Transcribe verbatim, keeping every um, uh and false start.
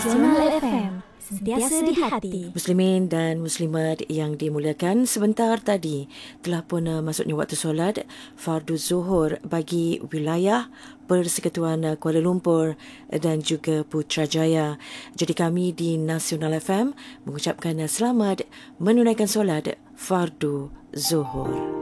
Nasional F M, sentiasa di hati. Muslimin dan muslimat yang dimuliakan, sebentar tadi telah pun uh, masuknya waktu solat fardu zuhur bagi wilayah Persekutuan uh, Kuala Lumpur dan juga Putrajaya. Jadi kami di Nasional F M mengucapkan uh, selamat menunaikan solat fardu zuhur.